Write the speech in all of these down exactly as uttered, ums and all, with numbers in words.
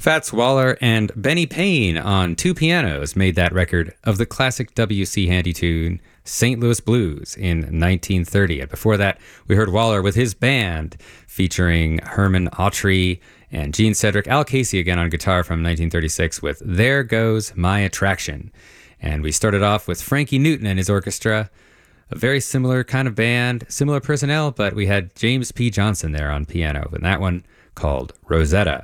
Fats Waller and Benny Payne on two pianos made that record of the classic W C Handy tune Saint Louis Blues in nineteen thirty. And before that, we heard Waller with his band featuring Herman Autry and Gene Cedric, Al Casey again on guitar from nineteen thirty-six with There Goes My Attraction. And we started off with Frankie Newton and his orchestra, a very similar kind of band, similar personnel, but we had James P. Johnson there on piano, and that one called Rosetta.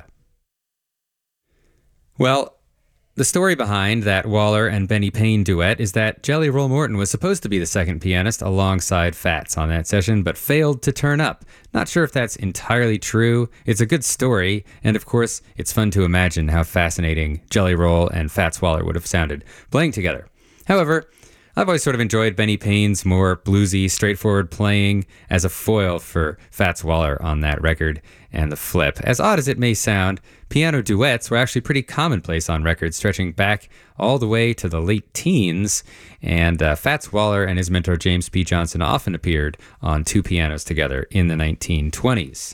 Well, the story behind that Waller and Benny Payne duet is that Jelly Roll Morton was supposed to be the second pianist alongside Fats on that session, but failed to turn up. Not sure if that's entirely true. It's a good story, and of course, it's fun to imagine how fascinating Jelly Roll and Fats Waller would have sounded playing together. However, I've always sort of enjoyed Benny Payne's more bluesy, straightforward playing as a foil for Fats Waller on that record, and the flip. As odd as it may sound, piano duets were actually pretty commonplace on records, stretching back all the way to the late teens, and uh, Fats Waller and his mentor James P. Johnson often appeared on two pianos together in the nineteen twenties.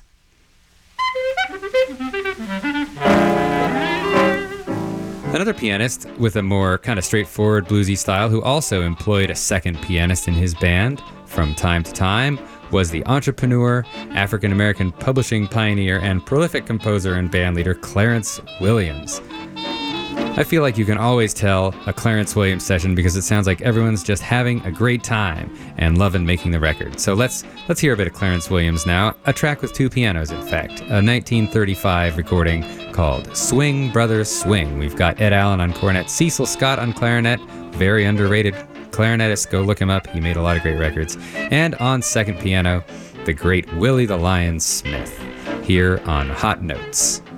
Another pianist with a more kind of straightforward bluesy style who also employed a second pianist in his band from time to time was the entrepreneur, African-American publishing pioneer, and prolific composer and bandleader Clarence Williams. I feel like you can always tell a Clarence Williams session because it sounds like everyone's just having a great time and loving making the record. So let's let's hear a bit of Clarence Williams now, a track with two pianos, in fact, a nineteen thirty-five recording called Swing Brothers Swing. We've got Ed Allen on cornet, Cecil Scott on clarinet, very underrated clarinetist, go look him up, he made a lot of great records, and on second piano, the great Willie the Lion Smith, here on Hot Notes.